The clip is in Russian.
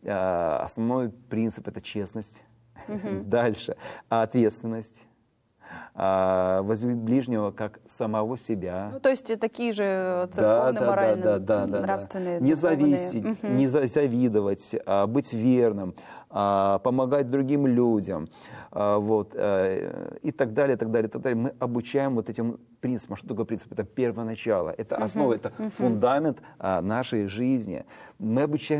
Основной принцип — это честность. Дальше ответственность. Возлюби ближнего как самого себя. Ну, то есть такие же церковные, моральные, нравственные. Не зависеть, не завидовать, быть верным, помогать другим людям, вот, и так далее, и так далее, и так далее. Мы обучаем вот этим принципам. Что такое принцип? Это первоначало, это основа, это фундамент нашей жизни. Мы обучаем